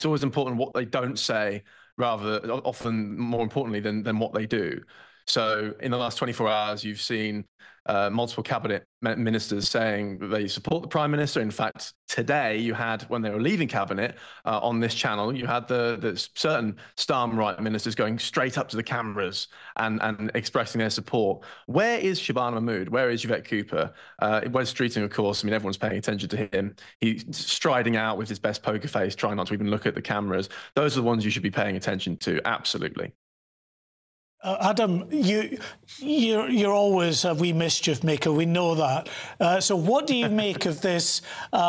it's always important what they don't say, rather often more importantly than what they do. So in the last 24 hours, you've seen multiple cabinet ministers saying that they support the prime minister. In fact, today you had, when they were leaving cabinet on this channel, you had the certain Starmer-right ministers going straight up to the cameras and expressing their support. Where is Shabana Mahmood? Where is Yvette Cooper? Wes Streeting, of course. I mean, everyone's paying attention to him. He's striding out with his best poker face, trying not to even look at the cameras. Those are the ones you should be paying attention to. Absolutely. Adam, you're always a wee mischief maker. We know that. So what do you make of this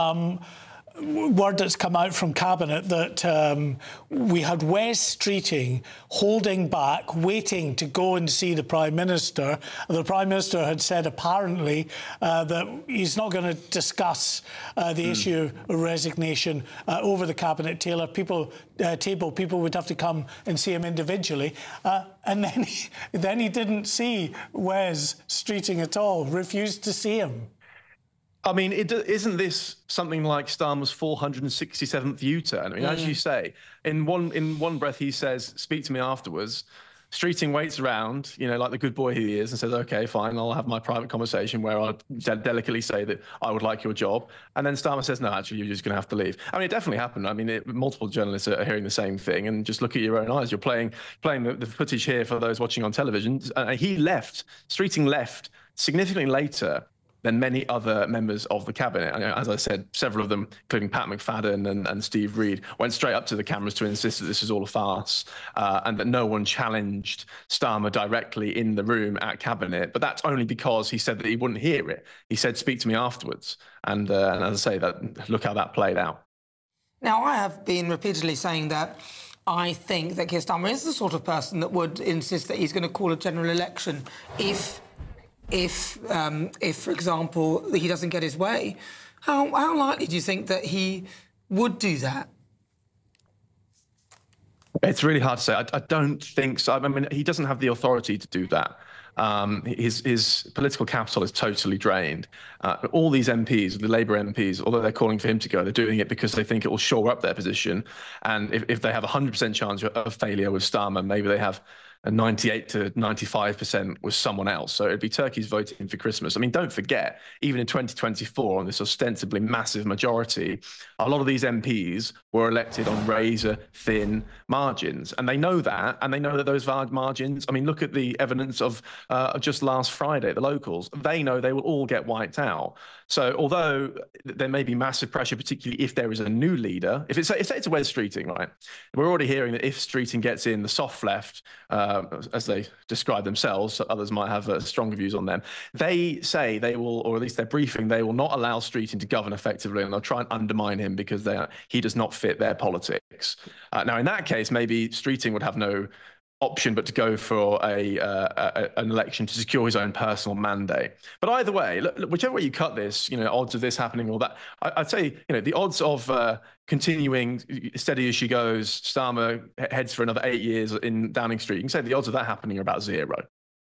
word that's come out from Cabinet that we had Wes Streeting holding back, waiting to go and see the Prime Minister? The Prime Minister had said apparently that he's not going to discuss the issue of resignation over the Cabinet table. People would have to come and see him individually. And then he didn't see Wes Streeting at all, refused to see him. I mean, isn't this something like Starmer's 467th U-turn? I mean, as you say, in one breath he says, "Speak to me afterwards." Streeting waits around, you know, like the good boy he is, and says, "Okay, fine, I'll have my private conversation where I'll delicately say that I would like your job." And then Starmer says, "No, actually, you're just going to have to leave." I mean, it definitely happened. I mean, multiple journalists are hearing the same thing, and just look at your own eyes. You're playing the footage here for those watching on television. Streeting left significantly later than many other members of the cabinet. As I said, several of them, including Pat McFadden and Steve Reed, went straight up to the cameras to insist that this is all a farce and that no one challenged Starmer directly in the room at cabinet. But that's only because he said that he wouldn't hear it. He said, "Speak to me afterwards." And as I say, look how that played out. Now, I have been repeatedly saying that I think that Keir Starmer is the sort of person that would insist that he's going to call a general election if, for example, he doesn't get his way. How likely do you think that he would do that? It's really hard to say. I don't think so. I mean, he doesn't have the authority to do that. His political capital is totally drained. All these MPs, the Labour MPs, although they're calling for him to go, they're doing it because they think it will shore up their position. And if they have a 100% chance of failure with Starmer, maybe they have a 98 to 95% with someone else. So it'd be Turkey's voting for Christmas. I mean, don't forget, even in 2024, on this ostensibly massive majority, a lot of these MPs were elected on razor-thin margins. And they know that, and they know that those margins, I mean, look at the evidence of just last Friday, the locals. They know they will all get wiped out. So although there may be massive pressure, particularly if there is a new leader, if it's a Wes Streeting, right? We're already hearing that if Streeting gets in, the soft left, as they describe themselves, so others might have stronger views on them. They say they will, or at least their briefing, they will not allow Streeting to govern effectively, and they'll try and undermine him because he does not fit their politics. Now, in that case, maybe Streeting would have no option but to go for an election to secure his own personal mandate. But either way, look, whichever way you cut this, you know, odds of this happening or that, I'd say, you know, the odds of continuing steady as she goes, Starmer heads for another 8 years in Downing Street, you can say the odds of that happening are about zero.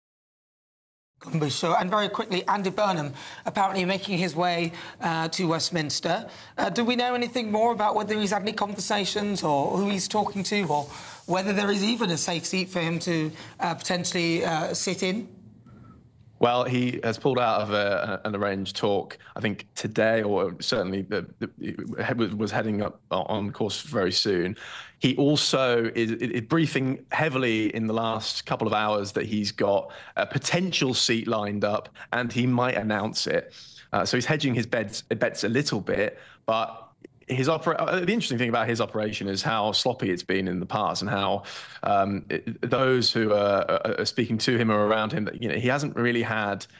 So, and very quickly, Andy Burnham apparently making his way to Westminster. Do we know anything more about whether he's had any conversations or who he's talking to, or whether there is even a safe seat for him to potentially sit in? Well, he has pulled out of an arranged talk, I think today, or certainly was heading up on course very soon. He also is briefing heavily in the last couple of hours that he's got a potential seat lined up and he might announce it. So he's hedging his bets a little bit, but the interesting thing about his operation is how sloppy it's been in the past, and how those who are speaking to him or around him, you know, he hasn't really had